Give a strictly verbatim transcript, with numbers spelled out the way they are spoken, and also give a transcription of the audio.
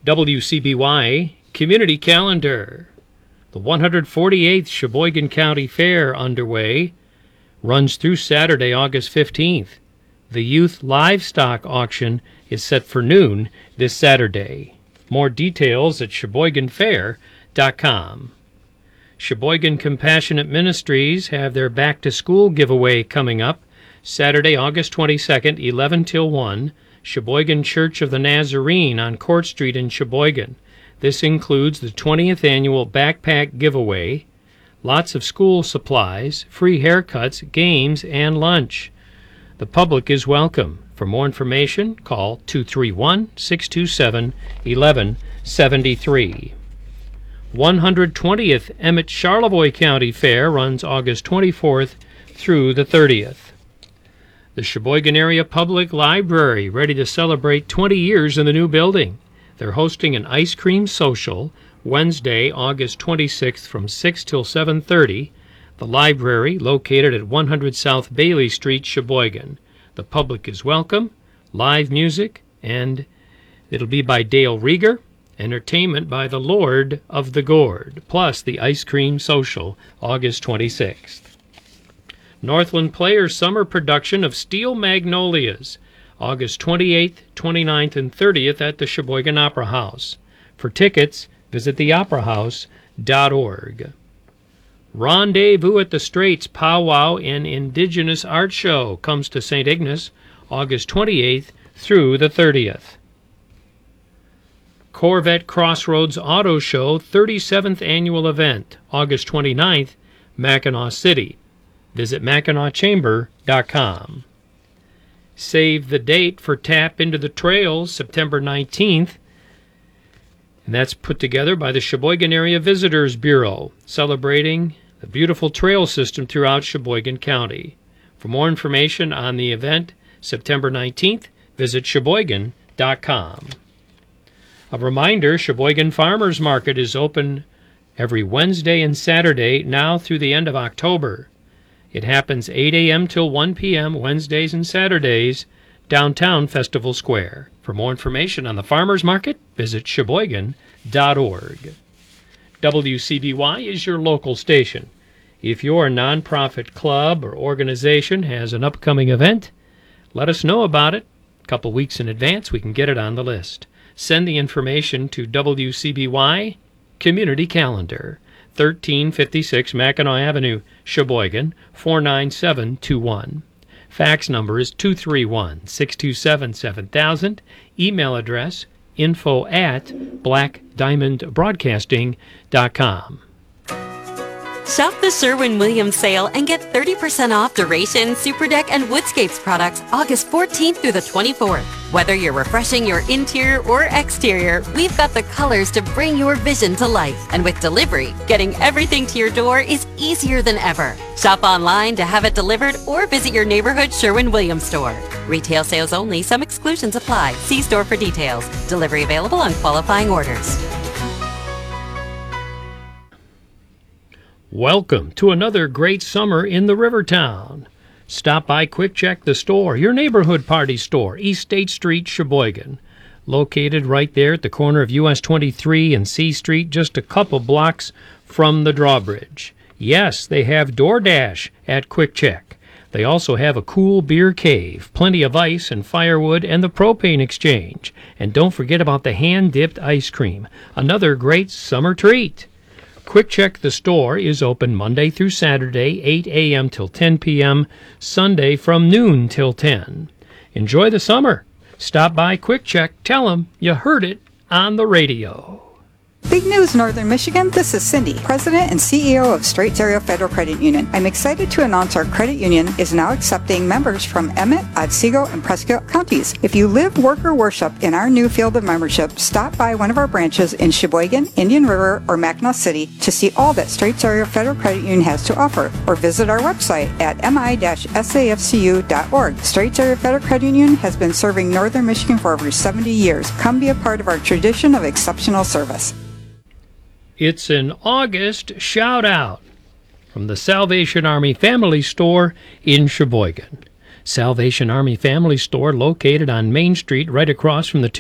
W C B Y Community Calendar. The one hundred forty-eighth Sheboygan County Fair underway runs through Saturday, August fifteenth. The Youth Livestock Auction is set for noon this Saturday. More details at sheboygan fair dot com. Sheboygan Compassionate Ministries have their back-to-school giveaway coming up Saturday, August twenty-second, eleven till one, Sheboygan Church of the Nazarene on Court Street in Sheboygan. This includes the twentieth annual backpack giveaway, lots of school supplies, free haircuts, games, and lunch. The public is welcome. For more information, call two three one, six two seven, one one seven three. one hundred twentieth Emmett Charlevoix County Fair runs August twenty-fourth through the thirtieth. The Sheboygan Area Public Library ready to celebrate twenty years in the new building. They're hosting an ice cream social Wednesday, August twenty-sixth from six till seven thirty. The library, located at one hundred South Bailey Street, Sheboygan. The public is welcome, live music, and it'll be by Dale Rieger, entertainment by the Lord of the Gourd, plus the ice cream social, August twenty-sixth. Northland Players summer production of Steel Magnolias, August twenty-eighth, twenty-ninth, and thirtieth at the Sheboygan Opera House. For tickets, visit the opera house dot org. Rendezvous at the Straits Powwow and Indigenous Art Show comes to Saint Ignace, August twenty-eighth through the thirtieth. Corvette Crossroads Auto Show thirty-seventh Annual Event, August twenty-ninth, Mackinac City. Visit mackinac chamber dot com. Save the date for Tap Into the Trails, September nineteenth. And that's put together by the Sheboygan Area Visitors Bureau, celebrating the beautiful trail system throughout Sheboygan County. For more information on the event, September nineteenth, visit sheboygan dot com. A reminder, Sheboygan Farmers Market is open every Wednesday and Saturday now through the end of October. It happens eight a.m. till one p.m. Wednesdays and Saturdays, downtown Festival Square. For more information on the Farmers Market, visit sheboygan dot org. W C B Y is your local station. If your nonprofit club or organization has an upcoming event, let us know about it. A couple weeks in advance, we can get it on the list. Send the information to W C B Y Community Calendar, thirteen fifty-six Mackinac Avenue, Sheboygan, four nine seven two one. Fax number is two three one, six two seven, seven thousand. Email address info at black diamond broadcasting dot com. Shop the Sherwin-Williams sale and get thirty percent off Duration, Superdeck, and Woodscapes products August fourteenth through the twenty-fourth. Whether you're refreshing your interior or exterior, we've got the colors to bring your vision to life. And with delivery, getting everything to your door is easier than ever. Shop online to have it delivered or visit your neighborhood Sherwin-Williams store. Retail sales only. Some exclusions apply. See store for details. Delivery available on qualifying orders. Welcome to another great summer in the Rivertown. Stop by Quick Check the Store, your neighborhood party store, East State Street, Sheboygan. Located right there at the corner of U S twenty-three and C Street, just a couple blocks from the drawbridge. Yes, they have DoorDash at Quick Check. They also have a cool beer cave, plenty of ice and firewood, and the propane exchange. And don't forget about the hand-dipped ice cream, another great summer treat. Quick Check the Store is open Monday through Saturday, eight a.m. till ten p.m., Sunday from noon till ten. Enjoy the summer. Stop by Quick Check. Tell them you heard it on the radio. Big news, Northern Michigan. This is Cindy, President and C E O of Straits Area Federal Credit Union. I'm excited to announce our credit union is now accepting members from Emmett, Otsego, and Prescott counties. If you live, work, or worship in our new field of membership, stop by one of our branches in Sheboygan, Indian River, or Mackinac City to see all that Straits Area Federal Credit Union has to offer, or visit our website at m i dash s a f c u dot org. Straits Area Federal Credit Union has been serving Northern Michigan for over seventy years. Come be a part of our tradition of exceptional service. It's an August shout-out from the Salvation Army Family Store in Sheboygan. Salvation Army Family Store located on Main Street right across from the